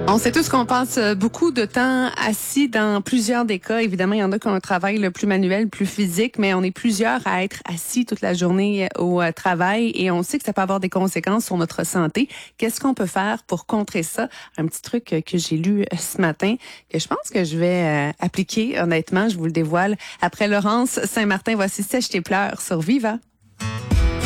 On sait tous qu'on passe beaucoup de temps assis dans plusieurs des cas. Évidemment, il y en a qui ont un travail le plus manuel, plus physique, mais on est plusieurs à être assis toute la journée au travail et on sait que ça peut avoir des conséquences sur notre santé. Qu'est-ce qu'on peut faire pour contrer ça? Un petit truc que j'ai lu ce matin, que je pense que je vais appliquer, honnêtement, je vous le dévoile. Après Laurence Saint-Martin, voici Sèche tes pleurs sur Viva.